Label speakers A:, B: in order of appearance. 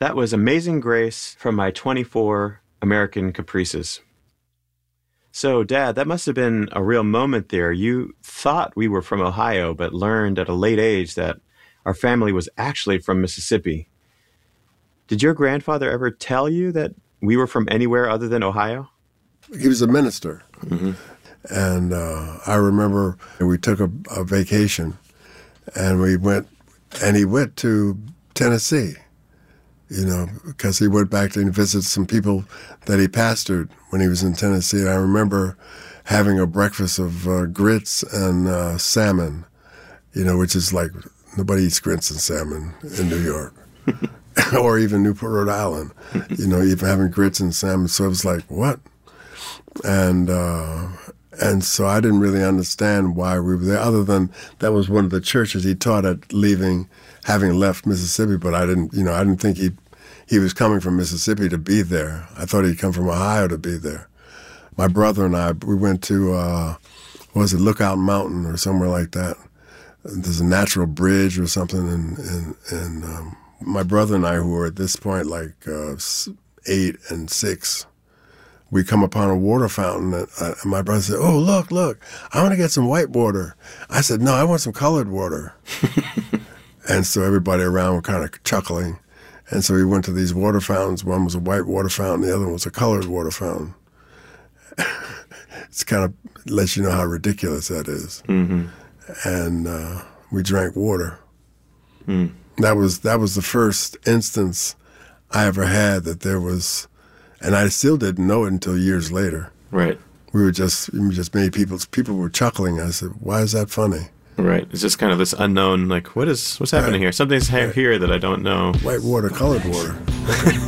A: That was Amazing Grace from my 24 American Caprices. So, Dad, that must have been a real moment there. You thought we were from Ohio, but learned at a late age that our family was actually from Mississippi. Did your grandfather ever tell you that we were from anywhere other than Ohio?
B: He was a minister.
A: Mm-hmm.
B: And I remember we took a vacation, and he went to Tennessee, because he went back to visit some people that he pastored when he was in Tennessee. And I remember having a breakfast of grits and salmon, which is like nobody eats grits and salmon in New York. Or even Newport, Rhode Island, even having grits and salmon. So it was like, what? And so I didn't really understand why we were there, other than that was one of the churches he taught at having left Mississippi. But I didn't think he was coming from Mississippi to be there. I thought he'd come from Ohio to be there. My brother and I, we went to, Lookout Mountain or somewhere like that. There's a natural bridge or something, and my brother and I, who were at this point like 8 and 6, we come upon a water fountain. And my brother said, "Oh, look, I want to get some white water." I said, "No, I want some colored water." And so everybody around were kind of chuckling. And so we went to these water fountains. One was a white water fountain. The other one was a colored water fountain. It's kind of lets you know how ridiculous that is.
A: Mm-hmm.
B: And we drank water.
A: Mm.
B: That was the first instance I ever had that there was, and I still didn't know it until years later.
A: Right.
B: We just made people were chuckling. I said, "Why is that funny?"
A: Right. It's just kind of this unknown, like, what's happening here? Something's here that I don't know.
B: White water, colored water.